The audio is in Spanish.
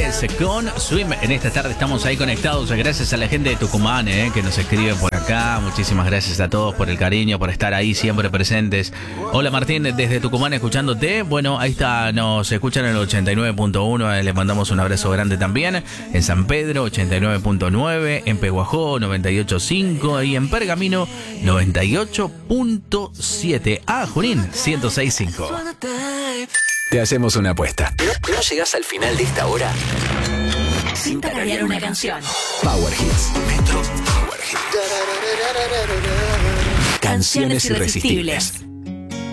Rodríguez con Swim. En esta tarde estamos ahí conectados. Gracias a la gente de Tucumán que nos escribe por acá. Muchísimas gracias a todos por el cariño, por estar ahí siempre presentes. Hola Martín, desde Tucumán escuchándote. Bueno, ahí está, nos escuchan en el 89.1. Les mandamos un abrazo grande también. En San Pedro, 89.9. En Peguajó, 98.5. Y en Pergamino, 98.7. Ah, Junín, 106.5. Te hacemos una apuesta. ¿No llegás al final de esta hora? Sin tararear una canción. Power Hits. Metro Power Hits. Canciones irresistibles.